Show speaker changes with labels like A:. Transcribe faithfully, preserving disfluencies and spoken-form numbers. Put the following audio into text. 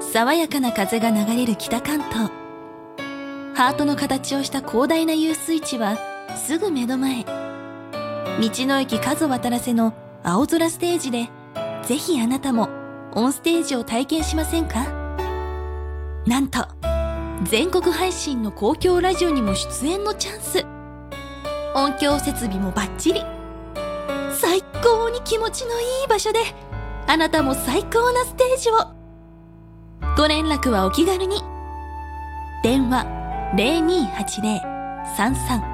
A: 爽やかな風が流れる北関東。ハートの形をした広大な遊水地はすぐ目の前。道の駅加須渡良瀬の青空ステージで、ぜひあなたもオンステージを体験しませんか？なんと全国配信の公共ラジオにも出演のチャンス。音響設備もバッチリ。最高に気持ちのいい場所で、あなたも最高なステージを。ご連絡はお気軽に。電話ゼロにーはちゼロ さんさん